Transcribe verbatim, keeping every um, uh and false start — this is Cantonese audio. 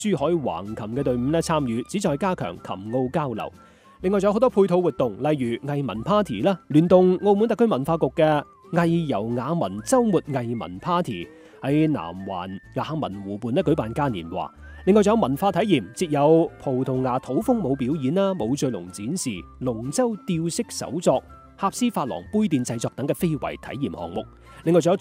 珠海橫琴嘅隊伍咧參與，旨在加強琴澳交流。另外仲有好多配套活動，例如藝文 party 啦，聯動澳門特區文化局嘅藝遊雅文週末藝文 party 喺南環雅文湖畔咧舉辦嘉年華。另外仲有文化體驗，設有葡萄牙土風舞表演啦、舞醉龍展示、龍舟吊飾手作、合斯法郎杯墊製作等嘅非遺體驗項目。另外仲有